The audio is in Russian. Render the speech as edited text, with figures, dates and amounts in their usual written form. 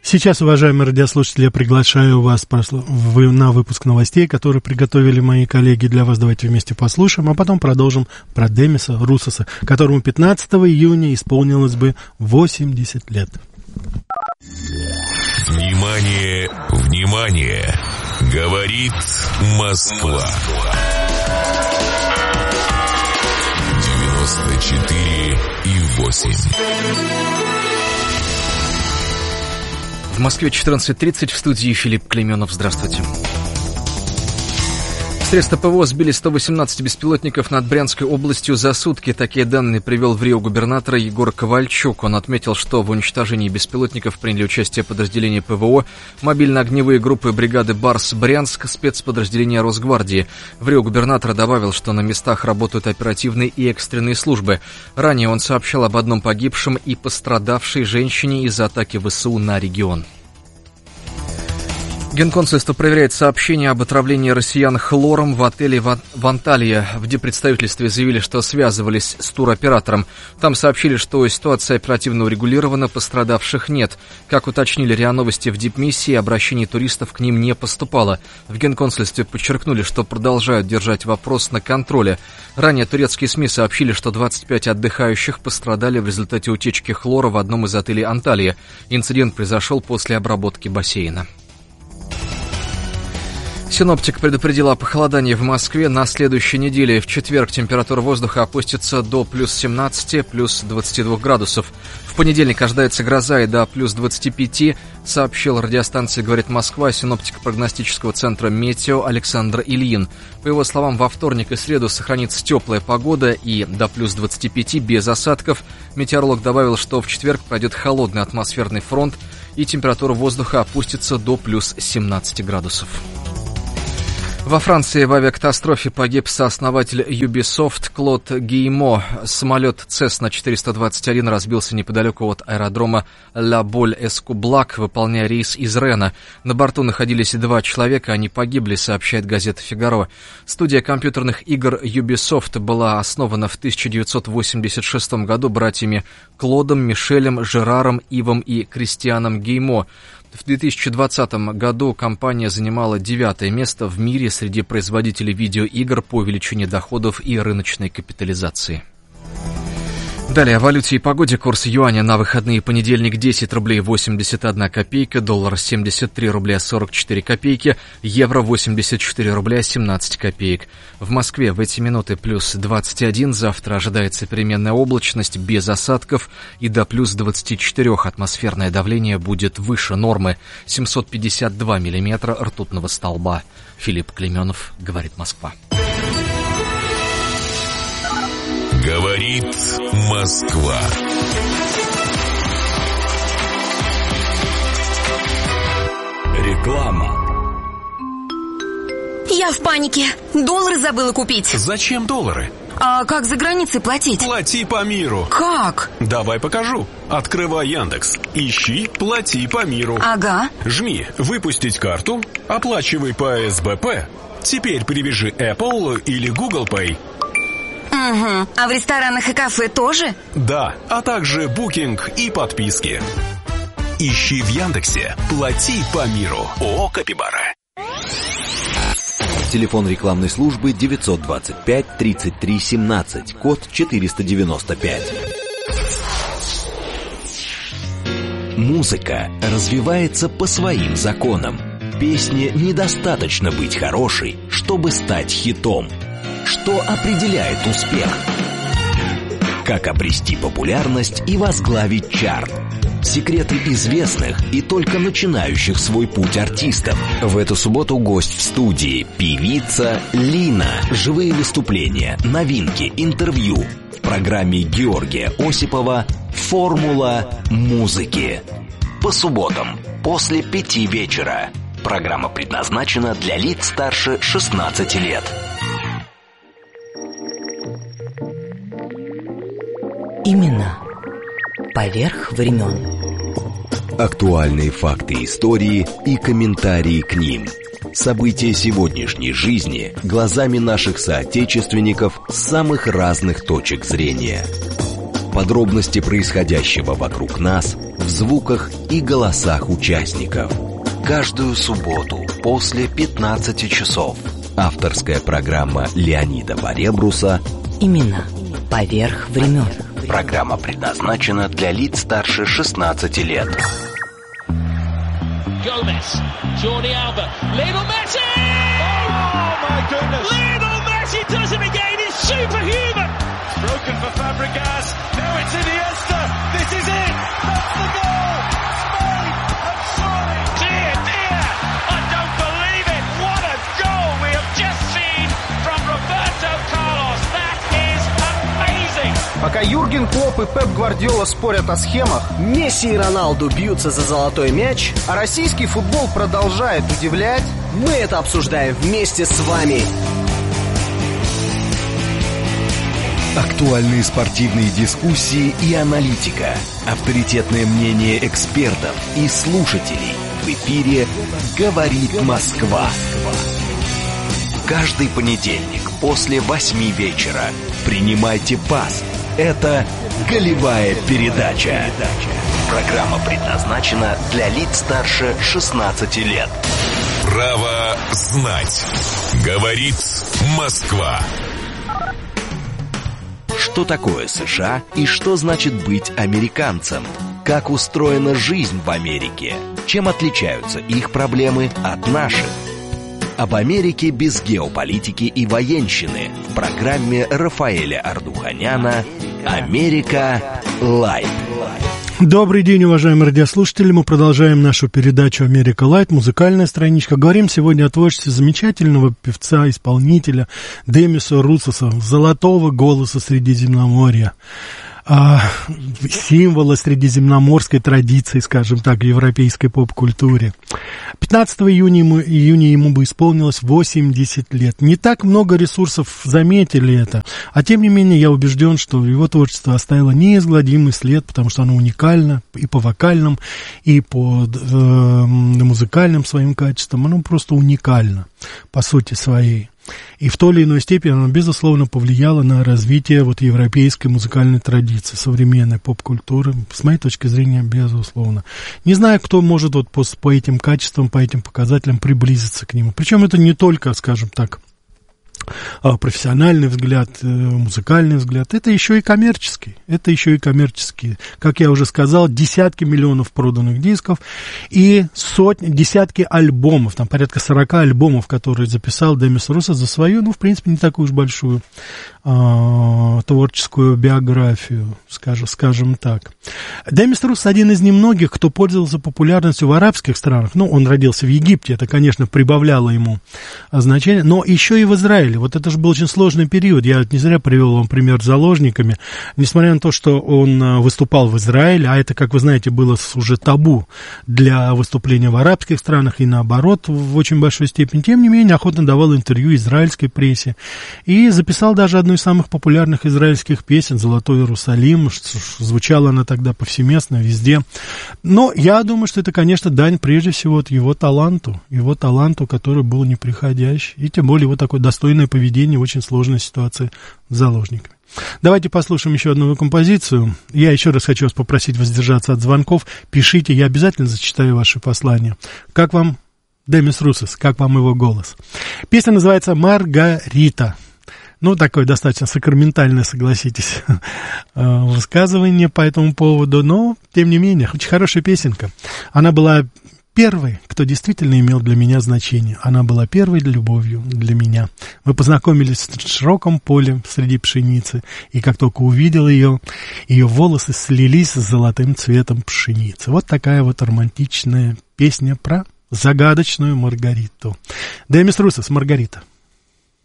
Сейчас, уважаемые радиослушатели, я приглашаю вас на выпуск новостей, которые приготовили мои коллеги для вас. Давайте вместе послушаем, а потом продолжим про Демиса Русоса, которому 15 июня исполнилось бы 80 лет. Внимание, внимание! Говорит Москва. 94,8. В Москве 14:30, в студии Филипп Клейменов. Здравствуйте. Средства ПВО сбили 118 беспилотников над Брянской областью за сутки. Такие данные привел в Рио губернатор Егор Ковальчук. Он отметил, что в уничтожении беспилотников приняли участие подразделения ПВО, мобильно-огневые группы бригады «Барс-Брянск», спецподразделения Росгвардии. В Рио губернатор добавил, что на местах работают оперативные и экстренные службы. Ранее он сообщал об одном погибшем и пострадавшей женщине из-за атаки ВСУ на регион. Генконсульство проверяет сообщения об отравлении россиян хлором в отеле в Анталии. В диппредставительстве заявили, что связывались с туроператором. Там сообщили, что ситуация оперативно урегулирована, пострадавших нет. Как уточнили РИА Новости в дипмиссии, обращений туристов к ним не поступало. В Генконсульстве подчеркнули, что продолжают держать вопрос на контроле. Ранее турецкие СМИ сообщили, что 25 отдыхающих пострадали в результате утечки хлора в одном из отелей Анталии. Инцидент произошел после обработки бассейна. Синоптик предупредил о похолодании в Москве на следующей неделе. В четверг температура воздуха опустится до плюс 17, плюс 22 градусов. В понедельник ожидается гроза и до плюс 25, сообщил радиостанции «Говорит Москва» синоптик прогностического центра «Метео» Александр Ильин. По его словам, во вторник и среду сохранится теплая погода и до плюс 25 без осадков. Метеоролог добавил, что в четверг пройдет холодный атмосферный фронт и температура воздуха опустится до плюс 17 градусов. Во Франции в авиакатастрофе погиб сооснователь Ubisoft Клод Гиймо. Самолет Cessna 421 разбился неподалеку от аэродрома Ла Боль-Эскублак, выполняя рейс из Рена. На борту находились 2 человека, они погибли, сообщает газета «Фигаро». Студия компьютерных игр Ubisoft была основана в 1986 году братьями Клодом, Мишелем, Жераром, Ивом и Кристианом Гиймо. В 2020 году компания занимала 9-е место в мире среди производителей видеоигр по величине доходов и рыночной капитализации. Далее о валюте и погоде. Курс юаня на выходные: понедельник 10 рублей 81 копейка, доллар 73 рубля 44 копейки, евро 84 рубля 17 копеек. В Москве в эти минуты плюс 21, завтра ожидается переменная облачность без осадков и до плюс 24. Атмосферное давление будет выше нормы, 752 миллиметра ртутного столба. Филипп Клейменов, говорит Москва. Говорит Москва. Реклама. Я в панике. Доллары забыла купить. Зачем доллары? А как за границей платить? Плати по миру. Как? Давай покажу. Открывай Яндекс. Ищи «Плати по миру». Ага. Жми «Выпустить карту». Оплачивай по СБП. Теперь привяжи Apple или Google Pay. Угу. А в ресторанах и кафе тоже? Да, а также букинг и подписки. Ищи в Яндексе «Плати по миру». ООО «Капибара». Телефон рекламной службы 925 33 17, код 495. Музыка развивается по своим законам. Песне недостаточно быть хорошей, чтобы стать хитом. Что определяет успех? Как обрести популярность и возглавить чарт? Секреты известных и только начинающих свой путь артистов. В эту субботу гость в студии — певица Лина. Живые выступления, новинки, интервью. В программе Георгия Осипова «Формула музыки». По субботам после 5 вечера. Программа предназначена для лиц старше 16 лет. Именно поверх времен. Актуальные факты истории и комментарии к ним. События сегодняшней жизни глазами наших соотечественников с самых разных точек зрения. Подробности происходящего вокруг нас в звуках и голосах участников. Каждую субботу после 15 часов. Авторская программа Леонида Поребруса Имена поверх времен. Программа предназначена для лиц старше 16 лет. Gomez, Jordi Alba, Lionel Messi! Oh my goodness! Lionel Messi does it again, he's superhuman! It's broken for Fabregas, now it's Iniesta, this is it! That's the goal! Spain have surely! Dear, dear! I don't believe it! What a goal we have just seen from Roberto Carlos! That is amazing! Пока Юрген Клопп и Пеп Гвардиола спорят о схемах, Месси и Роналду бьются за золотой мяч, а российский футбол продолжает удивлять, мы это обсуждаем вместе с вами. Актуальные спортивные дискуссии и аналитика. Авторитетное мнение экспертов и слушателей. В эфире «Говорит Москва». Каждый понедельник после 8 вечера принимайте пас. Это «Голевая передача». Программа предназначена для лиц старше 16 лет. Право знать. Говорит Москва. Что такое США и что значит быть американцем? Как устроена жизнь в Америке? Чем отличаются их проблемы от наших? Об Америке без геополитики и военщины в программе Рафаэля Ардуханяна «Америка Лайт». Добрый день, уважаемые радиослушатели. Мы продолжаем нашу передачу «Америка Лайт», музыкальная страничка. Говорим сегодня о творчестве замечательного певца, исполнителя Демиса Русоса, золотого голоса Средиземноморья. Символа средиземноморской традиции, скажем так, в европейской поп-культуре. 15 июня ему бы исполнилось 80 лет. Не так много ресурсов заметили это, а тем не менее я убежден, что его творчество оставило неизгладимый след, потому что оно уникально и по вокальным, и по музыкальным своим качествам. Оно просто уникально по сути своей. И в той или иной степени оно, безусловно, повлияло на развитие вот европейской музыкальной традиции, современной поп-культуры. С моей точки зрения, безусловно. Не знаю, кто может вот по этим качествам, по этим показателям приблизиться к нему. Причем это не только, скажем так, профессиональный взгляд, музыкальный взгляд, это еще и коммерческий. Как я уже сказал, десятки миллионов проданных дисков и десятки альбомов, там порядка 40 альбомов, которые записал Демис Русос за свою, в принципе, не такую уж большую творческую биографию, скажем так. Демис Русос один из немногих, кто пользовался популярностью в арабских странах. Он родился в Египте, это, конечно, прибавляло ему значение, но еще и в Израиле. Вот это же был очень сложный период. Я не зря привел вам пример с заложниками. Несмотря на то, что он выступал в Израиле, а это, как вы знаете, было уже табу для выступления в арабских странах и наоборот в очень большой степени, тем не менее, охотно давал интервью израильской прессе и записал даже одну из самых популярных израильских песен «Золотой Иерусалим». Звучала она тогда повсеместно, везде. Но я думаю, что это, конечно, дань прежде всего от его таланту, который был неприходящий, и тем более его такое достойное поведение в очень сложной ситуации с заложниками. Давайте послушаем еще одну композицию. Я еще раз хочу вас попросить воздержаться от звонков. Пишите, я обязательно зачитаю ваши послания. Как вам Демис Русос? Как вам его голос? Песня называется «Маргарита». Такое достаточно сакраментальное, согласитесь, высказывание по этому поводу, но, тем не менее, очень хорошая песенка. Она была первой, кто действительно имел для меня значение. Она была первой любовью для меня. Мы познакомились в широком поле среди пшеницы, и как только увидел ее волосы слились с золотым цветом пшеницы. Вот такая вот романтичная песня про загадочную Маргариту. Демис Русос, «Маргарита».